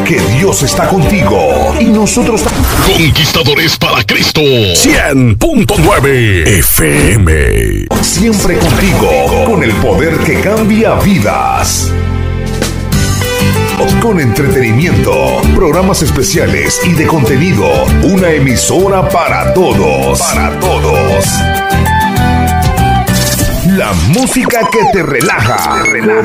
que Dios está contigo y nosotros Conquistadores para Cristo 100.9 FM. Siempre contigo, con el poder que cambia vidas. Con entretenimiento, programas especiales y de contenido. Una emisora para todos. Para todos. La música que te relaja.